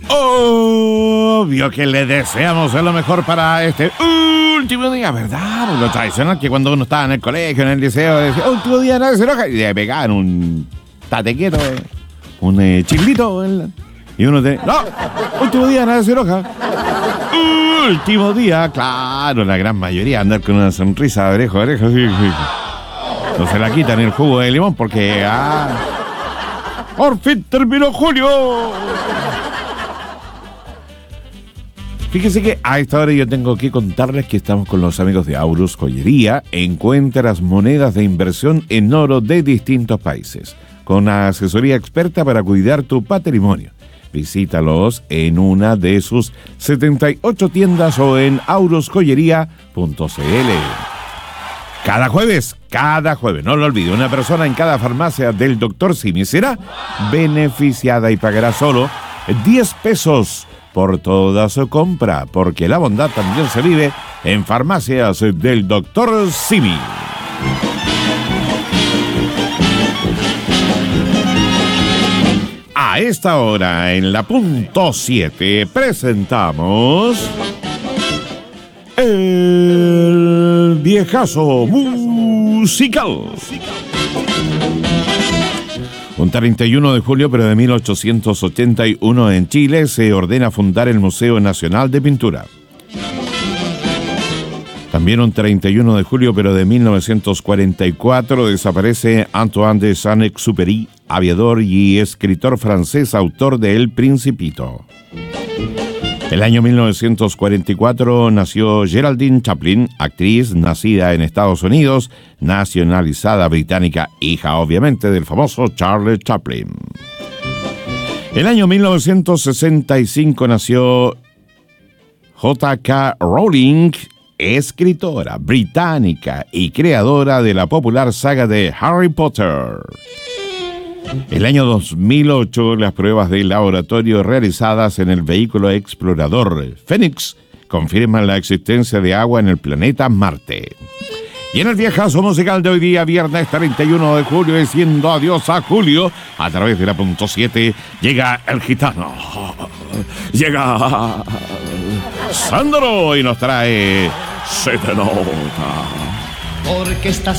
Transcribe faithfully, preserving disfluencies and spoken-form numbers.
Obvio que le deseamos lo mejor para este último día, ¿verdad? Lo tradicional que cuando uno estaba en el colegio, en el liceo, decía, último día, nadie se enoja, y le pegaban un tate quieto, eh, un eh, chilito, eh, y uno te... No, último día, nadie se enoja. Último día, claro, la gran mayoría andar con una sonrisa de oreja a oreja, sí, sí. No se la quitan el jugo de limón porque... Ah, ¡por fin terminó julio! Fíjese que a esta hora yo tengo que contarles que estamos con los amigos de Aurus Joyería. Encuentras monedas de inversión en oro de distintos países, con asesoría experta para cuidar tu patrimonio. Visítalos en una de sus setenta y ocho tiendas o en aurus joyería punto c l. Cada jueves, cada jueves, no lo olvide, una persona en cada farmacia del doctor Simi será beneficiada y pagará solo diez pesos por toda su compra, porque la bondad también se vive en farmacias del doctor Simi. A esta hora, en la punto siete, presentamos el viejazo musical. Un treinta y uno de julio, pero de mil ochocientos ochenta y uno, en Chile, se ordena fundar el Museo Nacional de Pintura. También un treinta y uno de julio, pero de mil novecientos cuarenta y cuatro, desaparece Antoine de Saint-Exupéry, aviador y escritor francés, autor de El Principito. El año mil novecientos cuarenta y cuatro nació Geraldine Chaplin, actriz nacida en Estados Unidos, nacionalizada británica, hija obviamente del famoso Charlie Chaplin. El año mil novecientos sesenta y cinco nació J K Rowling, escritora británica y creadora de la popular saga de Harry Potter. El año dos mil ocho, las pruebas de laboratorio realizadas en el vehículo explorador Fénix confirman la existencia de agua en el planeta Marte. Y en el viejazo musical de hoy día, viernes treinta y uno de julio, diciendo adiós a julio, a través de la punto siete, llega el gitano. Llega Sandro y nos trae Se te nota. Porque estás